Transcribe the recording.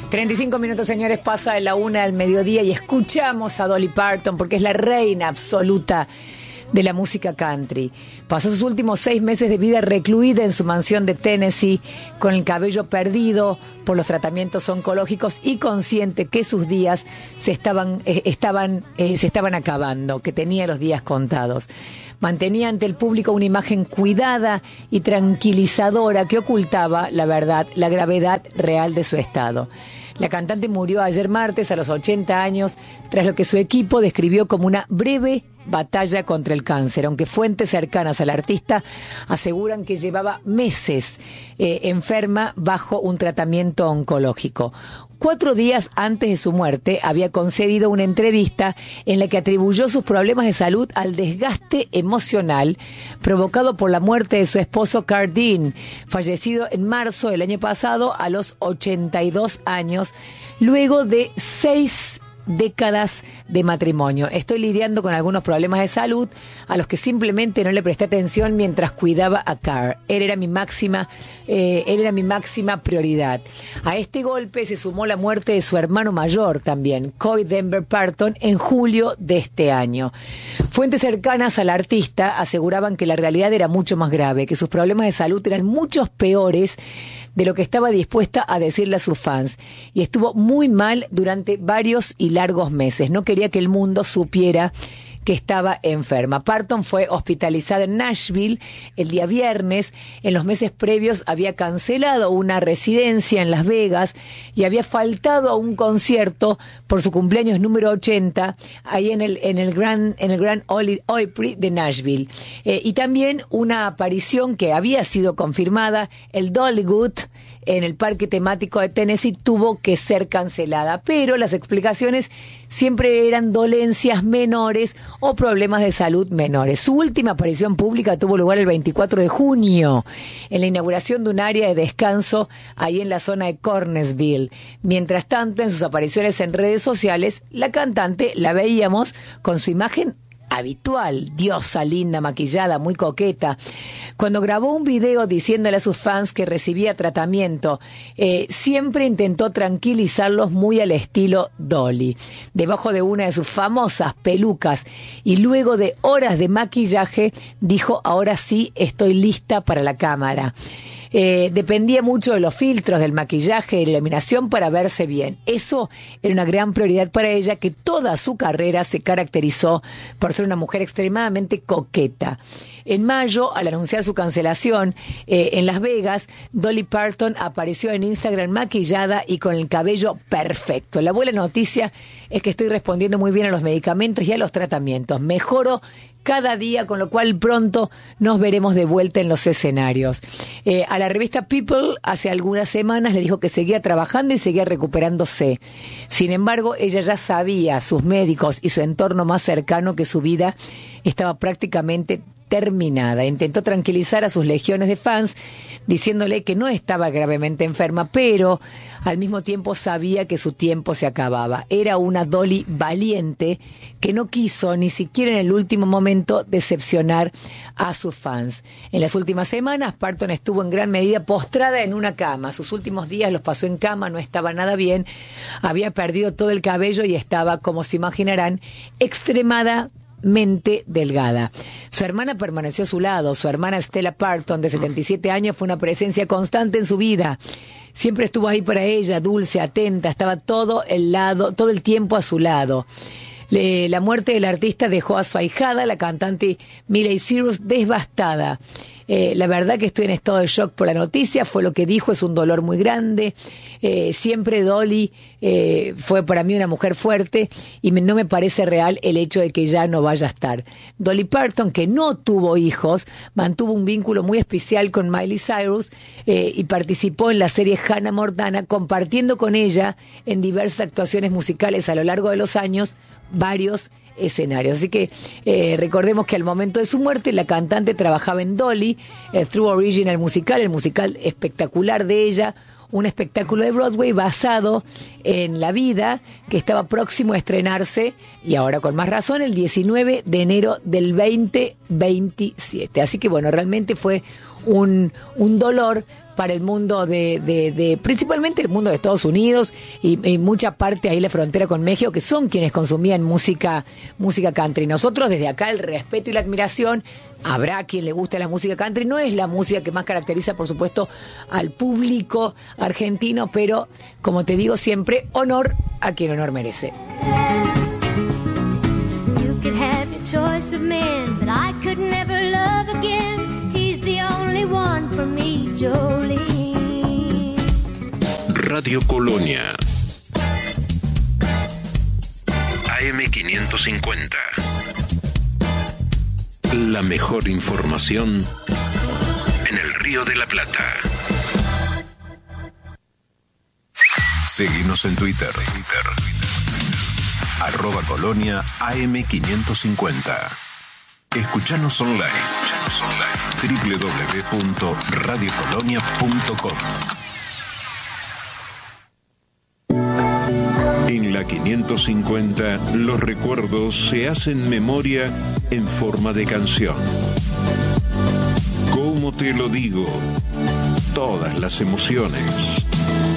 35 minutos, señores, pasa de la 1 del mediodía y escuchamos a Dolly Parton porque es la reina absoluta de la música country. Pasó sus últimos 6 meses de vida recluida en su mansión de Tennessee, con el cabello perdido por los tratamientos oncológicos y consciente que sus días se estaban acabando, que tenía los días contados. Mantenía ante el público una imagen cuidada y tranquilizadora que ocultaba la verdad, la gravedad real de su estado. La cantante murió ayer martes a los 80 años, tras lo que su equipo describió como una breve batalla contra el cáncer, aunque fuentes cercanas al artista aseguran que llevaba meses enferma bajo un tratamiento oncológico. 4 días antes de su muerte había concedido una entrevista en la que atribuyó sus problemas de salud al desgaste emocional provocado por la muerte de su esposo Carl Dean, fallecido en marzo del año pasado a los 82 años, luego de 6 décadas de matrimonio. Estoy lidiando con algunos problemas de salud a los que simplemente no le presté atención mientras cuidaba a Carl. Él era mi máxima prioridad. A este golpe se sumó la muerte de su hermano mayor también, Coy Denver Parton, en julio de este año. Fuentes cercanas al artista aseguraban que la realidad era mucho más grave, que sus problemas de salud eran muchos peores de lo que estaba dispuesta a decirle a sus fans, y estuvo muy mal durante varios y largos meses. No quería que el mundo supiera que estaba enferma. Parton fue hospitalizada en Nashville el día viernes. En los meses previos había cancelado una residencia en Las Vegas y había faltado a un concierto por su cumpleaños número 80 ahí en el Grand Ole Opry de Nashville. Y también una aparición que había sido confirmada, el Dollywood, en el parque temático de Tennessee, tuvo que ser cancelada, pero las explicaciones siempre eran dolencias menores o problemas de salud menores. Su última aparición pública tuvo lugar el 24 de junio, en la inauguración de un área de descanso ahí en la zona de Cornersville. Mientras tanto, en sus apariciones en redes sociales, la cantante la veíamos con su imagen habitual, diosa, linda, maquillada, muy coqueta. Cuando grabó un video diciéndole a sus fans que recibía tratamiento, siempre intentó tranquilizarlos muy al estilo Dolly. Debajo de una de sus famosas pelucas y luego de horas de maquillaje, dijo: ahora sí estoy lista para la cámara. Dependía mucho de los filtros, del maquillaje, de la iluminación para verse bien. Eso era una gran prioridad para ella, que toda su carrera se caracterizó por ser una mujer extremadamente coqueta. En mayo, al anunciar su cancelación en Las Vegas, Dolly Parton apareció en Instagram maquillada y con el cabello perfecto. La buena noticia es que estoy respondiendo muy bien a los medicamentos y a los tratamientos. Mejoro cada día, con lo cual pronto nos veremos de vuelta en los escenarios. A la revista People hace algunas semanas le dijo que seguía trabajando y seguía recuperándose. Sin embargo, ella ya sabía, sus médicos y su entorno más cercano, que su vida estaba prácticamente terminada. Intentó tranquilizar a sus legiones de fans diciéndole que no estaba gravemente enferma, pero al mismo tiempo sabía que su tiempo se acababa. Era una Dolly valiente que no quiso ni siquiera en el último momento decepcionar a sus fans. En las últimas semanas, Parton estuvo en gran medida postrada en una cama. Sus últimos días los pasó en cama, no estaba nada bien, había perdido todo el cabello y estaba, como se imaginarán, extremadamente delgada. Su hermana permaneció a su lado. Su hermana Stella Parton, de 77 años, fue una presencia constante en su vida. Siempre estuvo ahí para ella, dulce, atenta, estaba todo el tiempo a su lado. La muerte del artista dejó a su ahijada, la cantante Miley Cyrus, devastada. La verdad que estoy en estado de shock por la noticia, fue lo que dijo, es un dolor muy grande. Siempre Dolly fue para mí una mujer fuerte y no me parece real el hecho de que ya no vaya a estar. Dolly Parton, que no tuvo hijos, mantuvo un vínculo muy especial con Miley Cyrus y participó en la serie Hannah Montana, compartiendo con ella en diversas actuaciones musicales a lo largo de los años varios escenarios. Así que recordemos que al momento de su muerte la cantante trabajaba en Dolly, True Original Musical, el musical espectacular de ella, un espectáculo de Broadway basado en la vida, que estaba próximo a estrenarse, y ahora con más razón, el 19 de enero del 2027. Así que bueno, realmente fue un dolor para el mundo de principalmente el mundo de Estados Unidos y mucha parte ahí la frontera con México, que son quienes consumían música country. Nosotros desde acá el respeto y la admiración. Habrá quien le guste la música country, no es la música que más caracteriza, por supuesto, al público argentino, pero como te digo siempre, honor a quien honor merece. You could have your choice of men, but I could never love again. He's the only one for me, Jolene. Radio Colonia AM550. La mejor información en el Río de la Plata. Seguinos en Twitter. @Colonia AM550. Escuchanos online. www.radiocolonia.com. En la 550, los recuerdos se hacen memoria en forma de canción. ¿Cómo te lo digo? Todas las emociones.